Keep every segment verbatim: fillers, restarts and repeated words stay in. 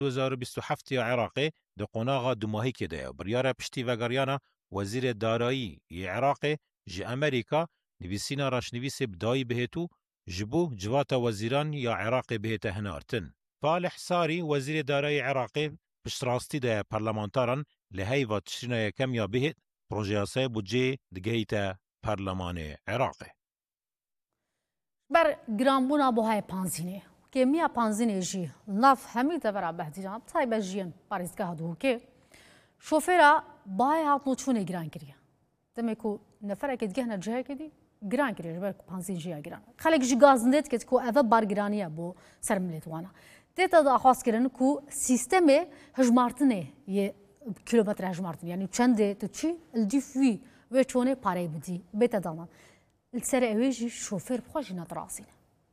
دو هزار و بیست و هفت عراقی د قوناغا دماهی کده و بریار پشتی وگریانا وزیر دارایی عراقی جی امریکا نویسینا راشنویس بدایی بهتو جبو جواتا وزیران یا عراقی بهت هنارتن. فالح ساری وزیر دارایی عراقی پشتراستی ده پارلمانتاران لهی و تشرین یکم یا بهت پروژیاسای بودجه دگهیت پارلمان عراقی. بر گرانبونا بوهای پانزینه که میا پانزینه جی ناف همی دورا بهدیجان تایب جیان پاریزگاه دو که شوفرا بای هات نوچونه گران کریه دمکو نفره که دیگه نجاه کدی گران کریه بر پانزین جیا گران خالق جی گازندت که کو اول بار گرانیه بو سرملیت وانا دیتا دا خاص کردن کو سیستم هجمارتنه یه کیلومتر هجمارتن یعنی چنده تو چی الدیفوی و چونه پاره بدی بیت دامان السر اویجی شوفر بخوش نتراسين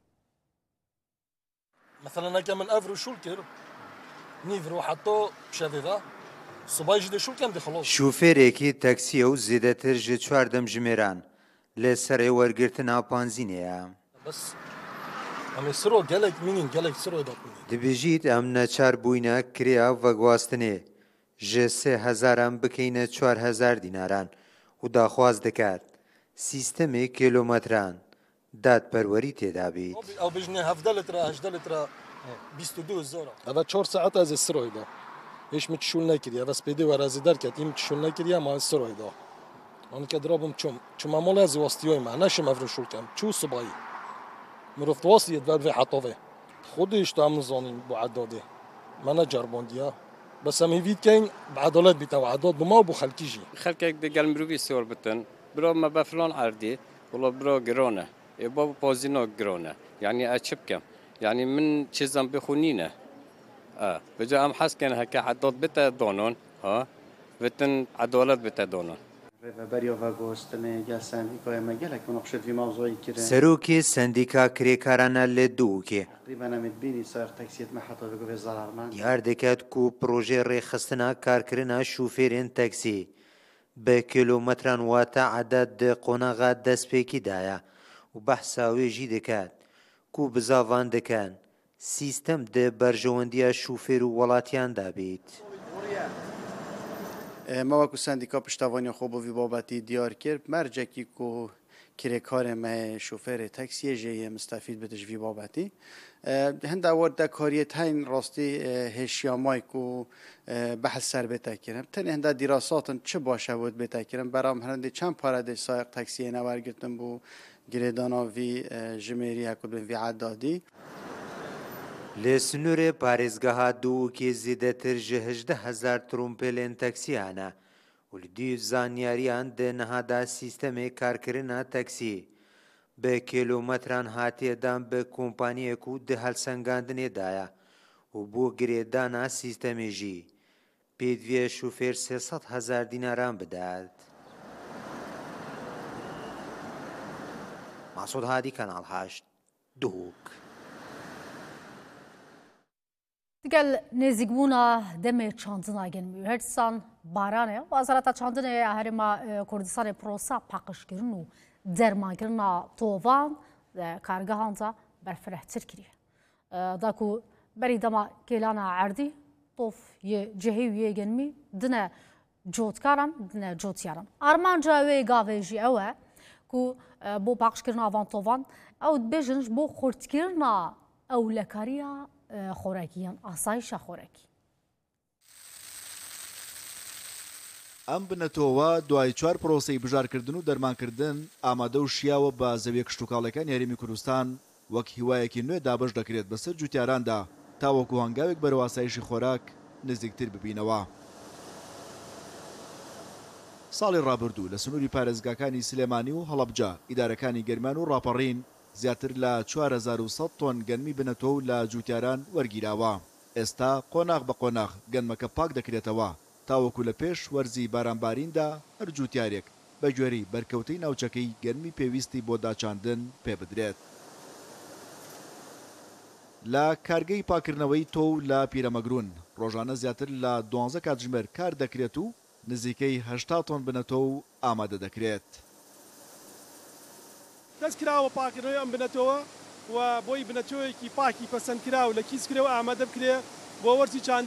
مثلا هكا من افرو شولكر نيفرو حطو بشافيفا صبايج دي شولكر دي خلاص شوفيرێکی تاکسی و زیاتر ji چواردەم ژمێران لە سەرێ وەرگرتنا پانزینەیە بس ئەمێ سرۆ gelek minin gelek سرۆ دەکوێ دەبێژیت ئەم نەچار بووینە کریا vەگواستنێ ji sê hezaran bikەینە çwar hezar dînaran û daxwaz dikat سیستەمێ کیلۆمەتران دادپەروەری تێدا بیت ئەو بژنێ هەفدە لترە هەژدە لترە بیست و دوو زۆرە ئەvە چۆر سەعەت ئەز سرۆیدا هیچ متشول نەکردیە بەس پێدێ وەرازی دەرکەت هی متشول نەکردیە ما سرۆیدا ئەوکە درابم چۆم چما مۆڵ ئەزی وەستیۆیمە نەشم ئەڤرشولکەم چوو سوبایی مرۆڤ وەستیت بەبێ حەتۆڤێ خودیش تا مزانین بۆ عەدادێ منە جەربۆندیە بەس ئەم هیڤیت کەین بەعەدالەت بیتەوە عەداد بما و بۆ خەلکیژی خەلکێک دەگەل مرۆڤی سێوەر بتن برو ما بفلان عردي والله برو جرونه يبغى بوزينو جرونه يعني أشبكم يعني من شيء بخونينه آه بجا أم حس كان هكا عدد بتا دونون ها بتن عدالت بتا دونون سەرۆکی سندیکا کرێکارانە لێ دووکێ دیار دەکات و پرۆژێ ڕێخستنە کارکردنە شوفێرên تەکسی بە کیلۆمەتران واتە عەدەد قۆناغا دەستپێکیدایە و بەحساوێژی دەکات کو بزاڤان دەکەن سیستەم دە بەرژەوەندیە شوفێر و وڵاتیاندا بێت ماوەکو سندیکا پشتاوانی خۆ بۆ بابەتی دیار کرد مەرجێکی کو کرێکارێ me şofêrê taksiyê jê yê mistefîd bi ji vî babetî hinda werdekariyê teyn rastî hêşiyamayî ku behs ser bête kirin tenê hinda dîrasatin çi baş e wê bête kirin beram hirindê çend pare dê sayiq taksiyê ne wergirtin bû girêdana vî jimêrî ku bi vî eddadî لێ سنوورێ پارێزگەها دووکێ زیاتر ji hejdeh hezar trompêlên taksiyane û li dîv zanyariyan di nehada sîstemê karkirina taksî bi kîlometran hatiye dan bi kompaniyek û di helsengandinê daye û bo girêdana sîstemê jî pêdiviya şofêr sê sed hezar dînaran bidet. Masûd Hadî Kanal heşt Duhok Gel nêzîkbûna demê çandina genimî her san baran e wazareta çandinê Herêma Kurdistanê prosa paqijkirin û dermankirina tovan kargehan da berfirehtir kiriye. Da ku berî dema kêlana erdî tof yê cihê wê genimî dine cotkaran dine cotyaran. Armanca wê gavê jî ew e ku bo paqijkirina van tovan ew dibêjin ji bo xurtkirina ewlekariya خۆراکیان ئاسایشە خۆراکی ئەم بنەتەوە دوای چوار پرۆسەی بژارکردن و دەرمانکردن ئامادە و شیاوە بە زەویە کشتتوکاڵەکان یاریمی کوردستان وەک هیوایەکی نوێ دابش دەکرێت بەسەر جوتیاراندا تاوەکو هەنگاوێک بەرەو ئاسایشی خۆراک نزیکتر ببینەوە. ساڵی ڕابردوو لە سنووری پارێزگاکانی سلێمانی و هەڵەبجە ئیدارەکانی گەرمان و ڕاپەڕین زیاتر لە چوار هەزار و سەد تۆن گەنمی بنەتۆ و لە جوتیاران وەرگیراوە. ئێستا قۆناغ بە قۆناغ گەنمەکە پاک دەکرێتەوە تاوەکو لە پێش وەرزی بارانباریندا هەر جوتیارێک بە گوێرەی بەرکەوتەی ناوچەکەی گەنمی پێویستی بۆ داچاندن پێ بدرێت. لە کارگەی پاکردنەوەی تۆ و لە پیرەمەگرون ڕۆژانە زیاتر لە دوانزە کاتژمێر کار دەکرێت و نزیکەی هەشتا تۆن بنەتۆ و ئامادە دەکرێت. دەستکراوە پاکردنەوەی ئەم بنەتەوە و بۆی بنەتۆیەکی پاکی پەسەندکراو لە کیسکرەوە ئامادە بکرێ بۆ وەرسی چاند